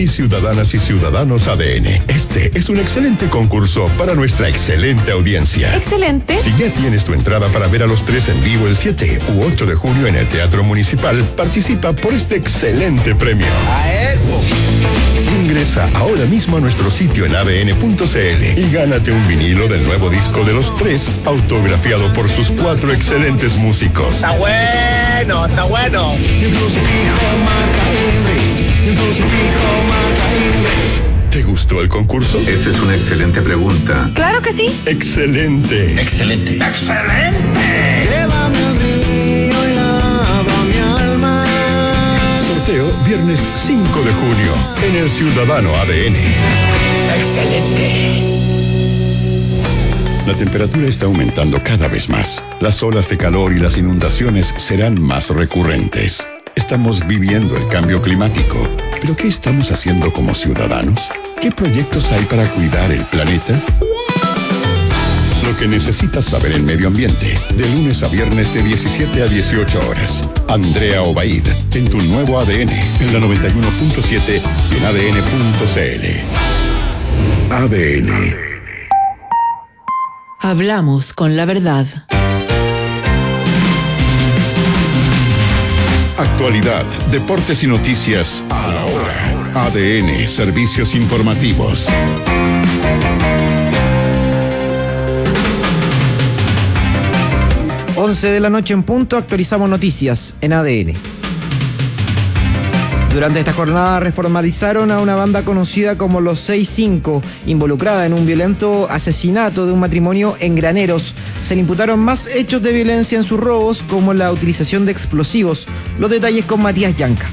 Sí, ciudadanas y ciudadanos ADN, este es un excelente concurso para nuestra excelente audiencia. ¿Excelente? Si ya tienes tu entrada para ver a los tres en vivo el 7 u 8 de junio en el Teatro Municipal, participa por este excelente premio. Ingresa ahora mismo a nuestro sitio en adn.cl y gánate un vinilo del nuevo disco de los tres, autografiado por sus 4 excelentes músicos. Está bueno, está bueno. ¿Te gustó el concurso? Esa es una excelente pregunta. Claro que sí. ¡Excelente! Excelente. ¡Excelente! Llévame al río y lava mi alma. Sorteo viernes 5 de junio en el Ciudadano ADN. ¡Excelente! La temperatura está aumentando cada vez más. Las olas de calor y las inundaciones serán más recurrentes. Estamos viviendo el cambio climático. ¿Pero qué estamos haciendo como ciudadanos? ¿Qué proyectos hay para cuidar el planeta? Lo que necesitas saber en medio ambiente, de lunes a viernes de 17 a 18 horas. Andrea Obaid, en tu nuevo ADN, en la 91.7 y en adn.cl. ADN. Hablamos con la verdad. Actualidad, deportes y noticias a la hora. ADN, servicios informativos. Once de la noche en punto, actualizamos noticias en ADN. Durante esta jornada reformalizaron a una banda conocida como los 6-5, involucrada en un violento asesinato de un matrimonio en Graneros. Se le imputaron más hechos de violencia en sus robos, como la utilización de explosivos. Los detalles con Matías Llanca.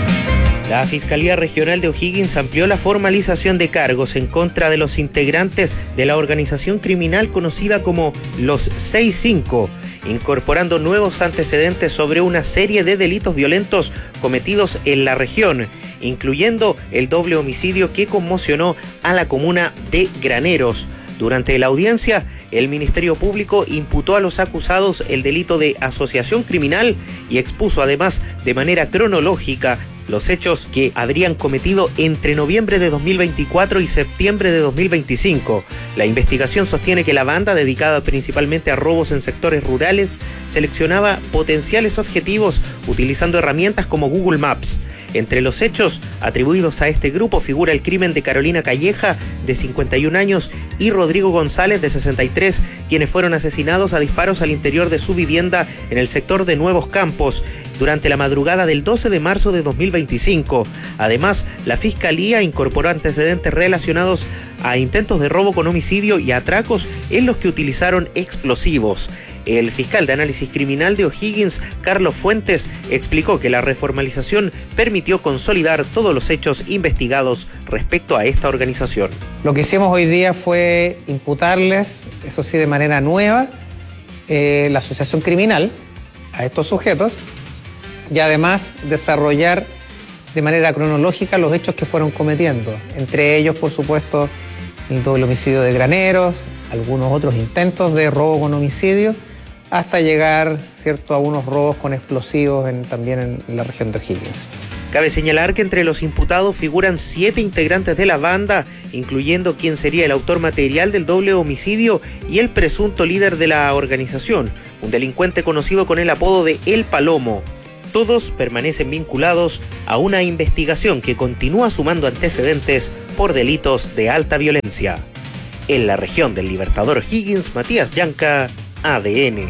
La Fiscalía Regional de O'Higgins amplió la formalización de cargos en contra de los integrantes de la organización criminal conocida como los 6-5, incorporando nuevos antecedentes sobre una serie de delitos violentos cometidos en la región, incluyendo el doble homicidio que conmocionó a la comuna de Graneros. Durante la audiencia, el Ministerio Público imputó a los acusados el delito de asociación criminal y expuso además de manera cronológica los hechos que habrían cometido entre noviembre de 2024 y septiembre de 2025. La investigación sostiene que la banda, dedicada principalmente a robos en sectores rurales, seleccionaba potenciales objetivos utilizando herramientas como Google Maps. Entre los hechos atribuidos a este grupo figura el crimen de Carolina Calleja, de 51 años, y Rodrigo González, de 63, quienes fueron asesinados a disparos al interior de su vivienda en el sector de Nuevos Campos durante la madrugada del 12 de marzo de 2025. Además, la Fiscalía incorporó antecedentes relacionados a intentos de robo con homicidio y atracos en los que utilizaron explosivos. El fiscal de análisis criminal de O'Higgins, Carlos Fuentes, explicó que la reformalización permitió consolidar todos los hechos investigados respecto a esta organización. Lo que hicimos hoy día fue imputarles, eso sí de manera nueva, la asociación criminal a estos sujetos y además desarrollar de manera cronológica los hechos que fueron cometiendo. Entre ellos, por supuesto, el doble homicidio de Graneros, algunos otros intentos de robo con homicidio, hasta llegar, ¿cierto?, a unos robos con explosivos también en la región de O'Higgins. Cabe señalar que entre los imputados figuran 7 integrantes de la banda, incluyendo quien sería el autor material del doble homicidio y el presunto líder de la organización, un delincuente conocido con el apodo de El Palomo. Todos permanecen vinculados a una investigación que continúa sumando antecedentes por delitos de alta violencia. En la región del Libertador O'Higgins, Matías Llanca, ADN.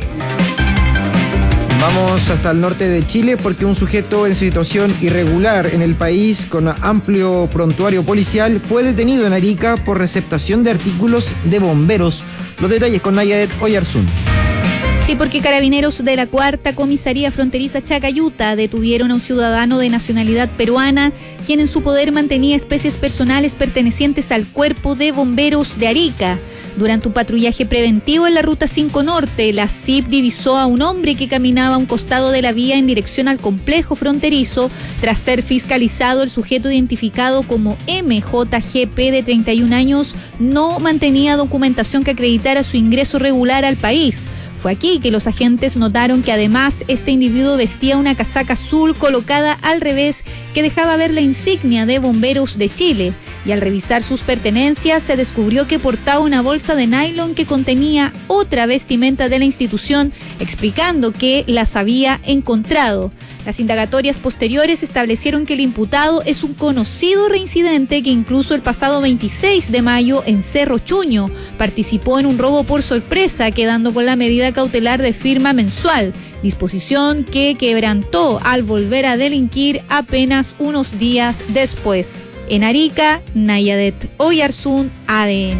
Vamos hasta el norte de Chile porque un sujeto en situación irregular en el país con amplio prontuario policial fue detenido en Arica por receptación de artículos de bomberos. Los detalles con Nayadet Oyarzún. Sí, porque carabineros de la 4ª Comisaría Fronteriza Chacayuta detuvieron a un ciudadano de nacionalidad peruana, quien en su poder mantenía especies personales pertenecientes al Cuerpo de Bomberos de Arica. Durante un patrullaje preventivo en la Ruta 5 Norte, la CIP divisó a un hombre que caminaba a un costado de la vía en dirección al complejo fronterizo. Tras ser fiscalizado, el sujeto identificado como MJGP de 31 años no mantenía documentación que acreditara su ingreso regular al país. Fue aquí que los agentes notaron que además este individuo vestía una casaca azul colocada al revés que dejaba ver la insignia de Bomberos de Chile. Y al revisar sus pertenencias se descubrió que portaba una bolsa de nylon que contenía otra vestimenta de la institución, explicando que las había encontrado. Las indagatorias posteriores establecieron que el imputado es un conocido reincidente que incluso el pasado 26 de mayo en Cerro Chuño participó en un robo por sorpresa, quedando con la medida cautelar de firma mensual, disposición que quebrantó al volver a delinquir apenas unos días después. En Arica, Nayadet Oyarzún, ADN.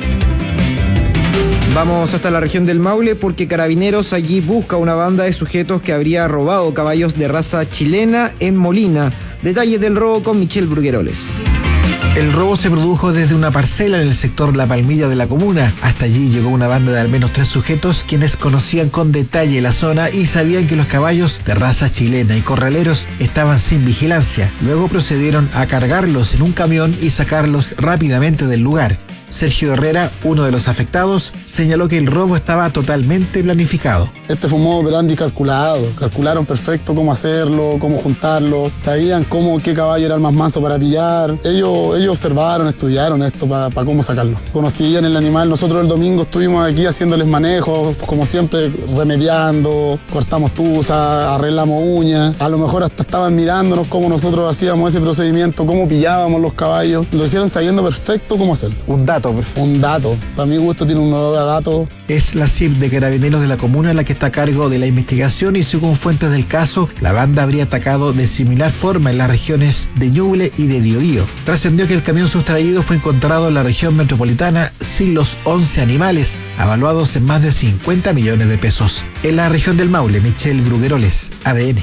Vamos hasta la región del Maule porque Carabineros allí busca una banda de sujetos que habría robado caballos de raza chilena en Molina. Detalles del robo con Michelle Brugueroles. El robo se produjo desde una parcela en el sector La Palmilla de la comuna. Hasta allí llegó una banda de al menos 3 sujetos quienes conocían con detalle la zona y sabían que los caballos de raza chilena y corraleros estaban sin vigilancia. Luego procedieron a cargarlos en un camión y sacarlos rápidamente del lugar. Sergio Herrera, uno de los afectados, señaló que el robo estaba totalmente planificado. Este fue un modo operandi calculado. Calcularon perfecto cómo hacerlo, cómo juntarlo. Sabían qué caballo era el más manso para pillar. Ellos observaron, estudiaron esto para cómo sacarlo. Conocían el animal. Nosotros el domingo estuvimos aquí haciéndoles manejos, como siempre, remediando, cortamos tuzas, arreglamos uñas. A lo mejor hasta estaban mirándonos cómo nosotros hacíamos ese procedimiento, cómo pillábamos los caballos. Lo hicieron sabiendo perfecto cómo hacerlo. Un dato. Para mi gusto tiene un olor a dato. Es la CIP de Carabineros de la comuna la que está a cargo de la investigación y según fuentes del caso, la banda habría atacado de similar forma en las regiones de Ñuble y de Biobío. Trascendió que el camión sustraído fue encontrado en la región metropolitana sin los 11 animales, avaluados en más de 50 millones de pesos. En la región del Maule, Michelle Brugueroles, ADN.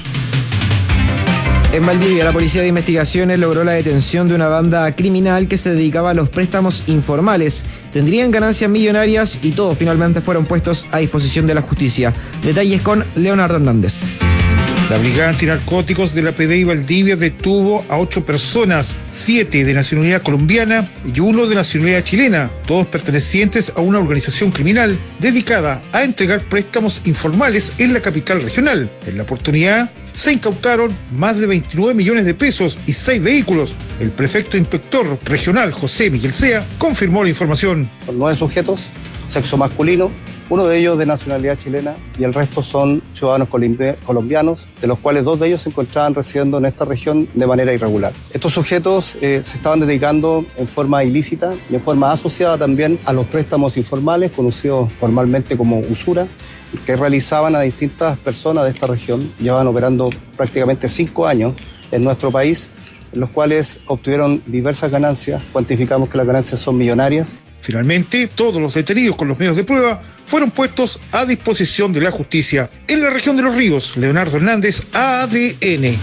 En Valdivia, la Policía de Investigaciones logró la detención de una banda criminal que se dedicaba a los préstamos informales. Tendrían ganancias millonarias y todos finalmente fueron puestos a disposición de la justicia. Detalles con Leonardo Hernández. La Brigada Antinarcóticos de la PDI Valdivia detuvo a 8 personas, 7 de nacionalidad colombiana y 1 de nacionalidad chilena, todos pertenecientes a una organización criminal dedicada a entregar préstamos informales en la capital regional. En la oportunidad, se incautaron más de 29 millones de pesos y 6 vehículos. El prefecto inspector regional José Miguel Sea confirmó la información. Son 9 sujetos, sexo masculino, uno de ellos de nacionalidad chilena y el resto son ciudadanos colombianos, de los cuales 2 de ellos se encontraban residiendo en esta región de manera irregular. Estos sujetos se estaban dedicando en forma ilícita y en forma asociada también a los préstamos informales, conocidos formalmente como usura, que realizaban a distintas personas de esta región. Llevaban operando prácticamente 5 años en nuestro país, en los cuales obtuvieron diversas ganancias. Cuantificamos que las ganancias son millonarias. Finalmente, todos los detenidos con los medios de prueba fueron puestos a disposición de la justicia. En la región de Los Ríos, Leonardo Hernández, ADN.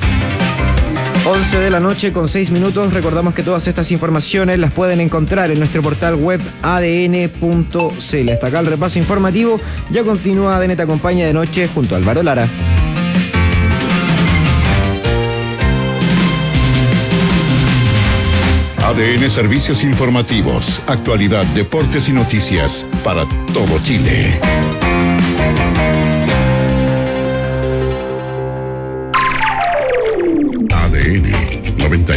11 de la noche con 6 minutos. Recordamos que todas estas informaciones las pueden encontrar en nuestro portal web adn.cl. Hasta acá el repaso informativo. Ya continúa ADN Te Acompaña de noche junto a Álvaro Lara. ADN Servicios Informativos, actualidad, deportes y noticias para todo Chile.